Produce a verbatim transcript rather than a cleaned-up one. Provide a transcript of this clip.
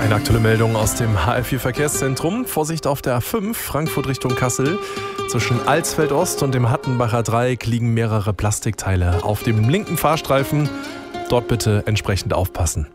Eine aktuelle Meldung aus dem H L vier Verkehrszentrum. Vorsicht auf der A fünf, Frankfurt Richtung Kassel. Zwischen Alsfeld Ost und dem Hattenbacher Dreieck liegen mehrere Plastikteile auf dem linken Fahrstreifen. Dort bitte entsprechend aufpassen.